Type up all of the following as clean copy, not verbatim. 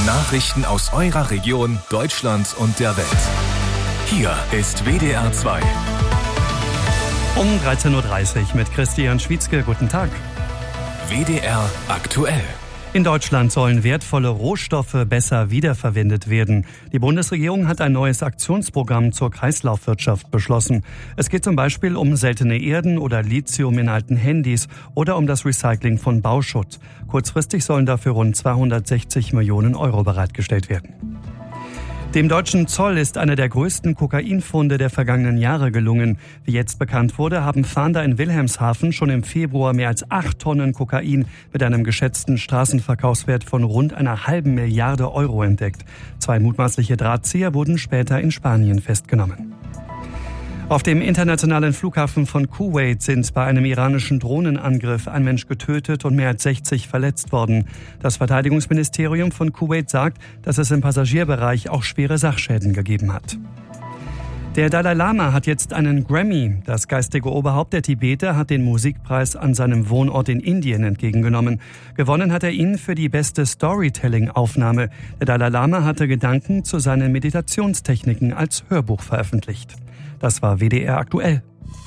Nachrichten aus eurer Region, Deutschland und der Welt. Hier ist WDR 2. Um 13.30 Uhr mit Christian Schwietzke. Guten Tag. WDR aktuell. In Deutschland sollen wertvolle Rohstoffe besser wiederverwendet werden. Die Bundesregierung hat ein neues Aktionsprogramm zur Kreislaufwirtschaft beschlossen. Es geht zum Beispiel um seltene Erden oder Lithium in alten Handys oder um das Recycling von Bauschutt. Kurzfristig sollen dafür rund 260 Millionen Euro bereitgestellt werden. Dem deutschen Zoll ist einer der größten Kokainfunde der vergangenen Jahre gelungen. Wie jetzt bekannt wurde, haben Fahnder in Wilhelmshaven schon im Februar mehr als 8 Tonnen Kokain mit einem geschätzten Straßenverkaufswert von rund einer halben Milliarde Euro entdeckt. 2 mutmaßliche Drahtzieher wurden später in Spanien festgenommen. Auf dem internationalen Flughafen von Kuwait sind bei einem iranischen Drohnenangriff ein Mensch getötet und mehr als 60 verletzt worden. Das Verteidigungsministerium von Kuwait sagt, dass es im Passagierbereich auch schwere Sachschäden gegeben hat. Der Dalai Lama hat jetzt einen Grammy. Das geistige Oberhaupt der Tibeter hat den Musikpreis an seinem Wohnort in Indien entgegengenommen. Gewonnen hat er ihn für die beste Storytelling-Aufnahme. Der Dalai Lama hatte Gedanken zu seinen Meditationstechniken als Hörbuch veröffentlicht. Das war WDR aktuell.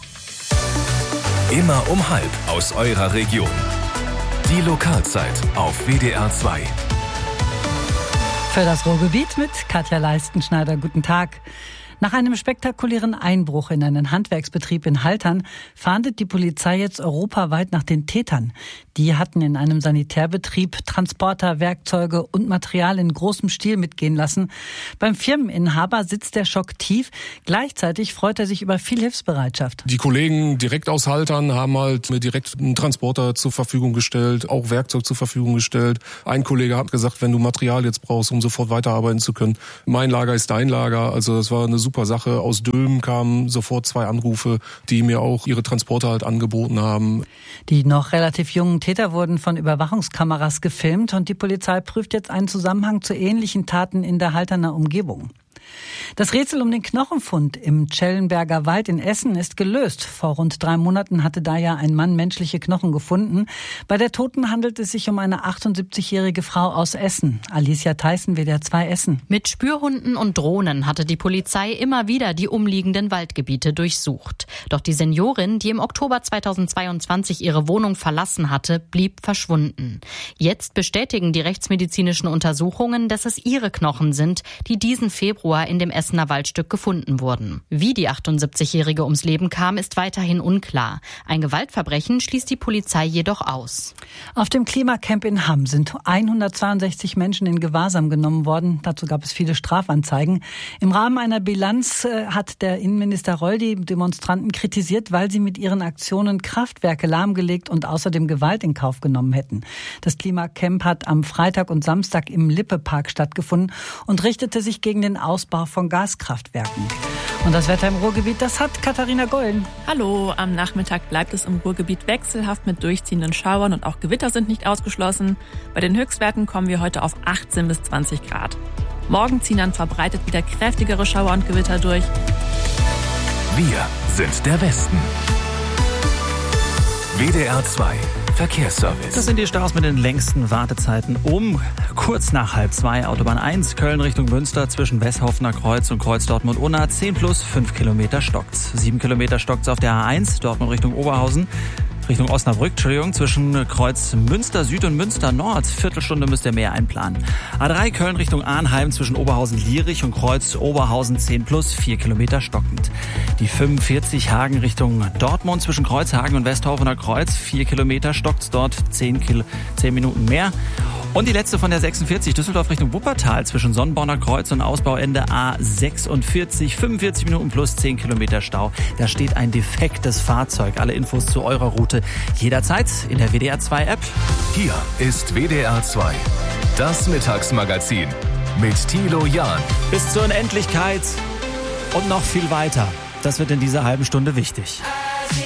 Immer um 12:30 aus eurer Region. Die Lokalzeit auf WDR 2. Für das Ruhrgebiet mit Katja Leistenschneider. Guten Tag. Nach einem spektakulären Einbruch in einen Handwerksbetrieb in Haltern fahndet die Polizei jetzt europaweit nach den Tätern. Die hatten in einem Sanitärbetrieb Transporter, Werkzeuge und Material in großem Stil mitgehen lassen. Beim Firmeninhaber sitzt der Schock tief. Gleichzeitig freut er sich über viel Hilfsbereitschaft. Die Kollegen direkt aus Haltern haben halt mir direkt einen Transporter zur Verfügung gestellt, auch Werkzeug zur Verfügung gestellt. Ein Kollege hat gesagt, wenn du Material jetzt brauchst, um sofort weiterarbeiten zu können, mein Lager ist dein Lager. Also das war eine super Sache. Aus Dülmen kamen sofort 2 Anrufe, die mir auch ihre Transporter halt angeboten haben. Die noch relativ jungen Täter wurden von Überwachungskameras gefilmt und die Polizei prüft jetzt einen Zusammenhang zu ähnlichen Taten in der Halterner Umgebung. Das Rätsel um den Knochenfund im Schellenberger Wald in Essen ist gelöst. Vor rund 3 Monaten hatte da ja ein Mann menschliche Knochen gefunden. Bei der Toten handelt es sich um eine 78-jährige Frau aus Essen. Alicia Theissen, WDR 2 Essen. Mit Spürhunden und Drohnen hatte die Polizei immer wieder die umliegenden Waldgebiete durchsucht. Doch die Seniorin, die im Oktober 2022 ihre Wohnung verlassen hatte, blieb verschwunden. Jetzt bestätigen die rechtsmedizinischen Untersuchungen, dass es ihre Knochen sind, die diesen Februar in dem Essener Waldstück gefunden wurden. Wie die 78-Jährige ums Leben kam, ist weiterhin unklar. Ein Gewaltverbrechen schließt die Polizei jedoch aus. Auf dem Klimacamp in Hamm sind 162 Menschen in Gewahrsam genommen worden. Dazu gab es viele Strafanzeigen. Im Rahmen einer Bilanz hat der Innenminister Reul die Demonstranten kritisiert, weil sie mit ihren Aktionen Kraftwerke lahmgelegt und außerdem Gewalt in Kauf genommen hätten. Das Klimacamp hat am Freitag und Samstag im Lippe-Park stattgefunden und richtete sich gegen den Ausbau von Gaskraftwerken. Und das Wetter im Ruhrgebiet, das hat Katharina Gollen. Hallo, am Nachmittag bleibt es im Ruhrgebiet wechselhaft mit durchziehenden Schauern und auch Gewitter sind nicht ausgeschlossen. Bei den Höchstwerten kommen wir heute auf 18 bis 20 Grad. Morgen ziehen dann verbreitet wieder kräftigere Schauer und Gewitter durch. Wir sind der Westen. WDR 2 Verkehrsservice. Das sind die Staus mit den längsten Wartezeiten um kurz nach 1:30. Autobahn 1, Köln Richtung Münster zwischen Westhofener Kreuz und Kreuz Dortmund-Unna. 10 plus 5 Kilometer stockt's. 7 Kilometer stockt's auf der A1, Dortmund Richtung Oberhausen. Richtung Osnabrück, zwischen Kreuz Münster Süd und Münster Nord. Viertelstunde müsst ihr mehr einplanen. A3 Köln Richtung Arnheim zwischen Oberhausen-Lierich und Kreuz Oberhausen 10 plus 4 Kilometer stockend. Die 45 Hagen Richtung Dortmund zwischen Kreuzhagen und Westhofener Kreuz 4 Kilometer stockt's dort 10 Minuten mehr. Und die letzte von der 46 Düsseldorf Richtung Wuppertal zwischen Sonnenborner Kreuz und Ausbauende A46 45 Minuten plus 10 Kilometer Stau. Da steht ein defektes Fahrzeug. Alle Infos zu eurer Route jederzeit in der WDR 2 App. Hier ist WDR 2, das Mittagsmagazin mit Thilo Jahn. Bis zur Unendlichkeit und noch viel weiter. Das wird in dieser halben Stunde wichtig.